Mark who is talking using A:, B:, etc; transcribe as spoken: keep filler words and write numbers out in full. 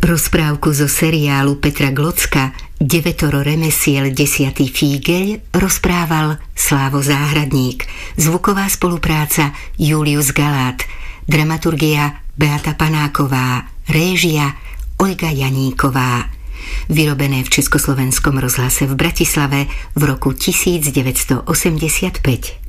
A: Rozprávku zo seriálu Petra Glocka Devetoro remesiel desiatý fígeľ rozprával Slávo Záhradník. Zvuková spolupráca Julius Galát. Dramaturgia Beata Panáková. Réžia Olga Janíková. Vyrobené v Československom rozhlase v Bratislave v roku devätnásť osemdesiatpäť.